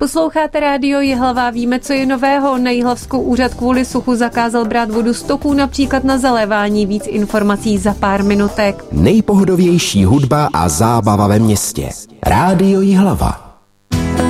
Posloucháte rádio Jihlava, víme, co je nového. Na Jihlavskou úřad kvůli suchu zakázal brát vodu z toků, například na zalévání. Víc informací za pár minutek. Nejpohodovější hudba a zábava ve městě. Rádio Jihlava.